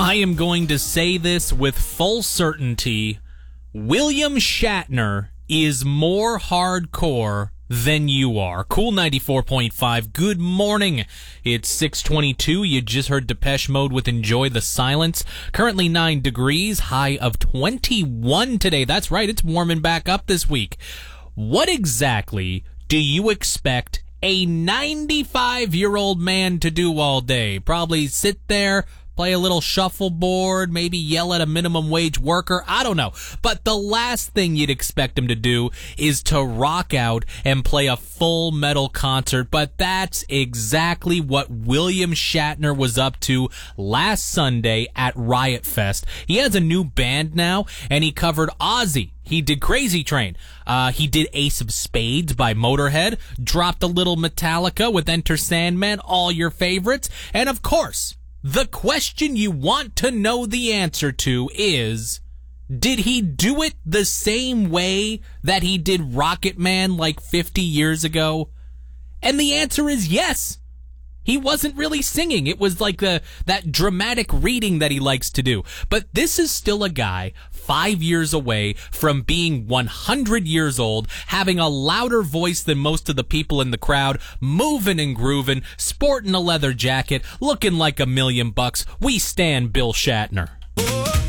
I am going to say this with full certainty. William Shatner is more hardcore than you are. Cool 94.5. Good morning. It's 6:22. You just heard Depeche Mode with Enjoy the Silence. Currently 9 degrees, high of 21 today. That's right, it's warming back up this week. What exactly do you expect a 95-year-old man to do all day? Probably sit there, play a little shuffleboard, maybe yell at a minimum wage worker. I don't know. But the last thing you'd expect him to do is to rock out and play a full metal concert. But that's exactly what William Shatner was up to last Sunday at Riot Fest. He has a new band now, and he covered Ozzy. He did Crazy Train. He did Ace of Spades by Motorhead. Dropped a little Metallica with Enter Sandman, all your favorites. And of course, the question you want to know the answer to is, did he do it the same way that he did Rocket Man like 50 years ago? And the answer is yes. He wasn't really singing. It was like that dramatic reading that he likes to do. But this is still a guy 5 years away from being 100 years old, having a louder voice than most of the people in the crowd, moving and grooving, sporting a leather jacket, looking like $1 million. We stan Bill Shatner.